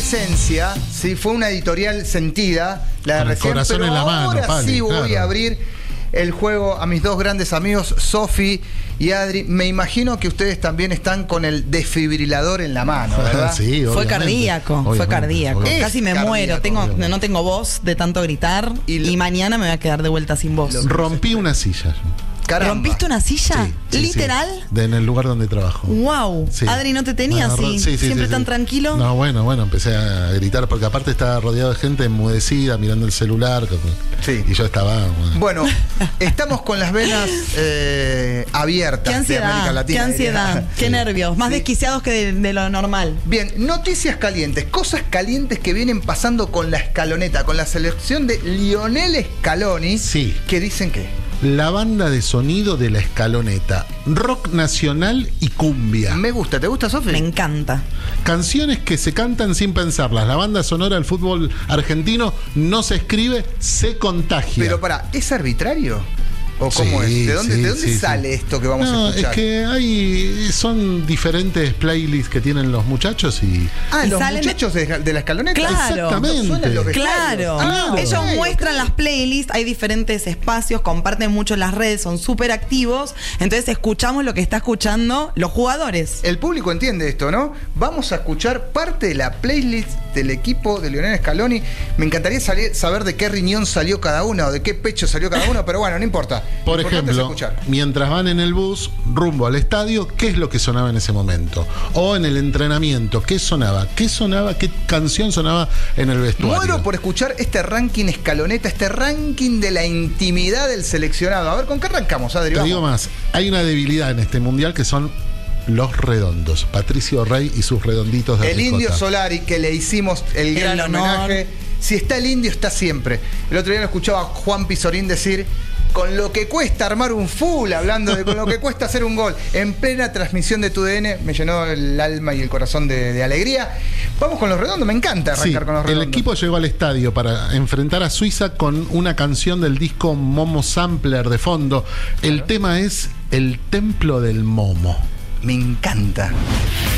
efervescencia, ¿sí? Fue una editorial sentida, la de Con el recién, corazón pero en la mano, ahora Pali, sí voy claro. a abrir el juego a mis dos grandes amigos, Sofi y Adri. Me imagino que ustedes también están con el desfibrilador en la mano, ¿verdad? Sí, Fue obviamente. cardíaco, fue Obviamente, cardíaco. obviamente. Casi me Es muero. cardíaco, No tengo voz de tanto gritar y mañana me voy a quedar de vuelta sin voz. Rompí una silla. Caramba. ¿Rompiste una silla? Sí, ¿Literal? sí. En el lugar donde trabajo. Wow. Sí. Adri, ¿no te tenía Me agarró- así? sí, sí, ¿Siempre sí, tan sí. tranquilo? No, bueno, empecé a gritar porque aparte estaba rodeado de gente enmudecida, mirando el celular. Sí. Y yo estaba... Bueno, estamos con las venas abiertas Qué de América ansiedad, Latina. qué ansiedad, qué nervios. Más Sí. desquiciados que de lo normal. Bien, noticias calientes, cosas calientes que vienen pasando con la escaloneta, con la selección de Lionel Scaloni. Sí. Que dicen que La banda de sonido de la escaloneta. Rock nacional y cumbia. me gusta. ¿Te gusta, Sofi? Me encanta. Canciones que se cantan sin pensarlas. La banda sonora del fútbol argentino no se escribe, se contagia. Pero pará, ¿es arbitrario? ¿O cómo Sí, es? ¿De dónde, sí, ¿de dónde sí, sale sí. esto que vamos a escuchar? Es que son diferentes playlists que tienen los muchachos y... Ah, Y los salen muchachos de la escaloneta. Claro. Exactamente. Suenan los Claro, vestuarios. ellos ok, muestran ok. las playlists, hay diferentes espacios, comparten mucho en las redes, son súper activos, entonces escuchamos lo que está escuchando los jugadores. El público entiende esto, ¿no? Vamos a escuchar parte de la playlist del equipo de Lionel Scaloni. Me encantaría saber de qué riñón salió cada uno o de qué pecho salió cada uno, pero bueno, no importa. Por Lo importante es ejemplo, escuchar. mientras van en el bus rumbo al estadio, ¿qué es lo que sonaba en ese momento? O en el entrenamiento, ¿qué sonaba? ¿Qué sonaba? ¿Qué canción sonaba en el vestuario? Muero por escuchar este ranking escaloneta, este ranking de la intimidad del seleccionado. A ver, ¿con qué arrancamos, Adri? Te Vamos. digo más, hay una debilidad en este mundial que son los redondos. Patricio Rey y sus redonditos de El ricota. Indio Solari, que le hicimos el gran honor. homenaje. Si está el Indio, está siempre. El otro día lo escuchaba a Juan Pizorín decir: con lo que cuesta armar un full, hablando de con lo que cuesta hacer un gol, en plena transmisión de TUDN, me llenó el alma y el corazón de alegría. Vamos con los redondos, me encanta arrancar Sí, con los el redondos. equipo llegó al estadio para enfrentar a Suiza con una canción del disco Momo Sampler de fondo. El tema es El Templo del Momo. Me encanta.